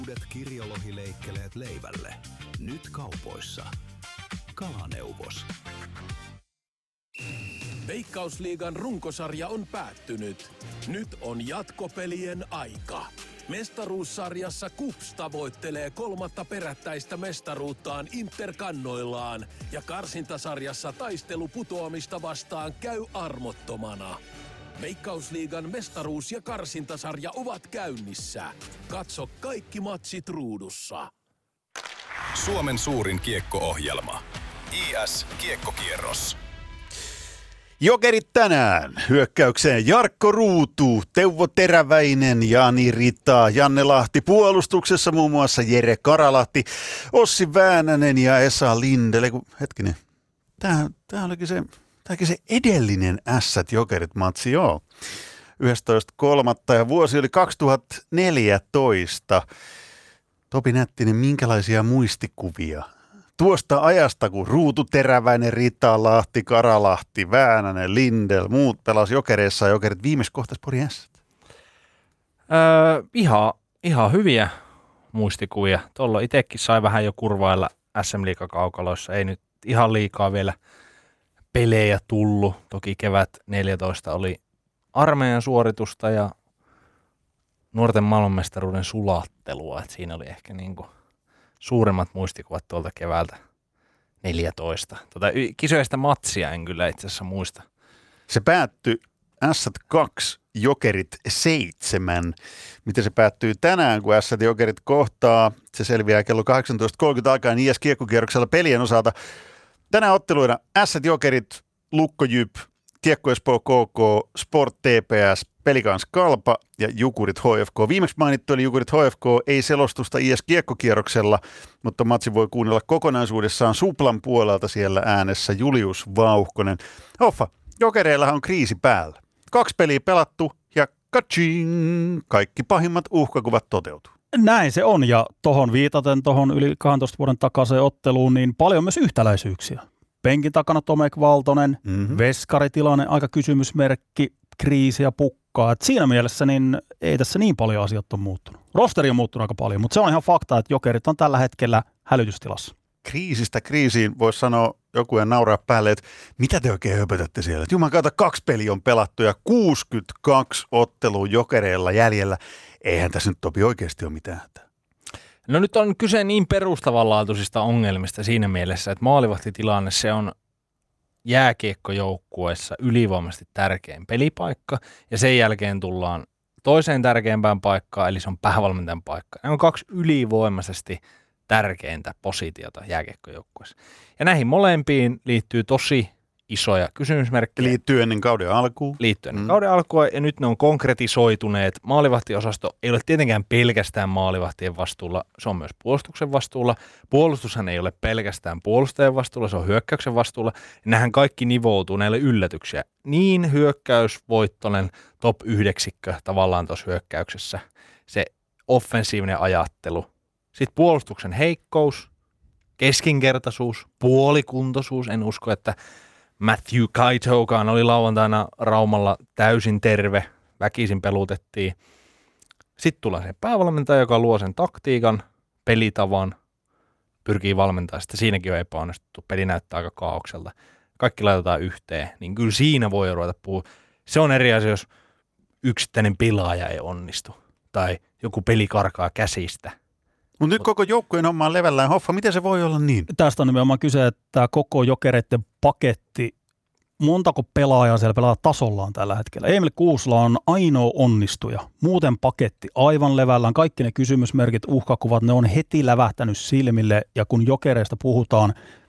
Uudet kirjolohileikkeleet leivälle. Nyt kaupoissa. Kalaneuvos. Veikkausliigan runkosarja on päättynyt. Nyt on jatkopelien aika. Mestaruussarjassa KuPS tavoittelee 3. perättäistä mestaruuttaan Interkannoillaan ja karsintasarjassa taistelu putoamista vastaan käy armottomana. Veikkausliigan mestaruus- ja karsintasarja ovat käynnissä. Katso kaikki matsit ruudussa. Suomen suurin kiekko-ohjelma. IS Kiekkokierros. Jokerit tänään. Hyökkäykseen Jarkko Ruutu, Teuvo Teräväinen, Jani Rita, Janne Lahti. Puolustuksessa muun muassa Jere Karalahti, Ossi Väänänen ja Esa Lindell. Hetkinen, tämä olikin se edellinen Ässät-Jokerit-matsi, joo. 11.3. ja vuosi oli 2014. Topi Nättinen, minkälaisia muistikuvia tuosta ajasta, kun Ruutu, Teräväinen, Rita, Lahti, Karalahti, Väänänen, Lindell, muut pelasi Jokereissa ja Jokerit viimeis kohtas Porin Ässät? Ihan hyviä muistikuvia. Tuolla itsekin sai vähän jo kurvailla SM-liigakaukaloissa. Ei nyt ihan liikaa vielä pelejä tullut. Toki kevät 14 oli armeijan suoritusta ja nuorten maailmanmestaruuden sulattelua. Et siinä oli ehkä niinku suurimmat muistikuvat tuolta keväältä 14. Kisoista matsia en kyllä itse asiassa muista. Se päättyi Ässät 2, Jokerit 7. Miten se päättyy tänään, kun Ässät Jokerit kohtaa? Se selviää kello 18.30 alkaen IS Kiekkokierroksella pelien osalta. Tänään otteluina Ässät Jokerit, Lukko Jyp, Kiekko Espoo KK, Sport TPS, Pelikans Kalpa ja Jukurit HFK. Viimeksi mainittu oli Jukurit HFK, ei selostusta IS Kiekkokierroksella, mutta matsi voi kuunnella kokonaisuudessaan Suplan puolelta siellä äänessä Julius Vauhkonen. Hoffa, Jokereillahan on kriisi päällä. 2 peliä pelattu ja kaching, kaikki pahimmat uhkakuvat toteutuu. Näin se on, ja tuohon viitaten tuohon yli 12 vuoden takaiseen otteluun, niin paljon myös yhtäläisyyksiä. Penkin takana Tomek Valtonen, veskaritilanne, aika kysymysmerkki, kriisi ja pukkaa. Et siinä mielessä niin ei tässä niin paljon asiat on muuttunut. Rosteri on muuttunut aika paljon, mutta se on ihan fakta, että Jokerit on tällä hetkellä hälytystilassa. Kriisistä kriisiin voisi sanoa joku ja nauraa päälle, että mitä te oikein höpötätte siellä? Jumakauta 2 peliä on pelattu ja 62 ottelua Jokereilla jäljellä. Eihän tässä nyt Topi oikeasti ole mitään. No nyt on kyse niin perustavanlaatuisista ongelmista siinä mielessä, että maalivahtitilanne se on jääkiekkojoukkueessa ylivoimaisesti tärkein pelipaikka ja sen jälkeen tullaan toiseen tärkeimpään paikkaan, eli se on päävalmentajan paikka. Ne on 2 ylivoimaisesti tärkeintä positiota jääkiekkojoukkueessa. Ja näihin molempiin liittyy tosi isoja kysymysmerkkejä. Liittyy ennen kauden alkuun. Kauden alkuun, ja nyt ne on konkretisoituneet. Maalivahtiosasto ei ole tietenkään pelkästään maalivahtien vastuulla, se on myös puolustuksen vastuulla. Puolustushan ei ole pelkästään puolustajan vastuulla, se on hyökkäyksen vastuulla. Nämähän kaikki nivoutuu, näille yllätyksiä. Niin hyökkäysvoittoinen top 9 tavallaan tuossa hyökkäyksessä, se offensiivinen ajattelu. Sitten puolustuksen heikkous, keskinkertaisuus, puolikuntoisuus. En usko, että Matthew Kaitokaan oli lauantaina Raumalla täysin terve, väkisin pelutettiin. Sitten tulee se päävalmentaja, joka luo sen taktiikan, pelitavan, pyrkii valmentamaan. Sitten siinäkin on epäonnistuttu, peli näyttää aika kaaokselta. Kaikki laitetaan yhteen, niin kyllä siinä voi ruveta puhua. Se on eri asia, jos yksittäinen pelaaja ei onnistu tai joku peli karkaa käsistä. Mutta nyt koko joukkueen homma on levällään. Hoffa, miten se voi olla niin? Tästä on nimenomaan kyse, että koko Jokereiden paketti, montako pelaajaa siellä pelaa tasollaan tällä hetkellä. Emil Kuusla on ainoa onnistuja. Muuten paketti aivan levällään. Kaikki ne kysymysmerkit, uhkakuvat, ne on heti lävähtänyt silmille. Ja kun Jokereista puhutaan,